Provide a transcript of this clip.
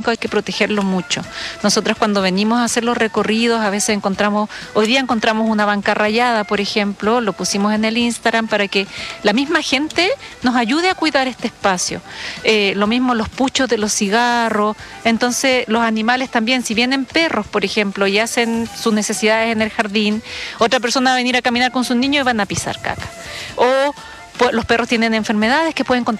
público hay que protegerlo mucho. Nosotros cuando venimos a hacer los recorridos, a veces hoy día encontramos una banca rayada, por ejemplo, lo pusimos en el Instagram para que la misma gente nos ayude a cuidar este espacio. Lo mismo los puchos de los cigarros, entonces los animales también, si vienen perros, por ejemplo, y hacen sus necesidades en el jardín, otra persona va a venir a caminar con sus niños y van a pisar caca. O pues, los perros tienen enfermedades que pueden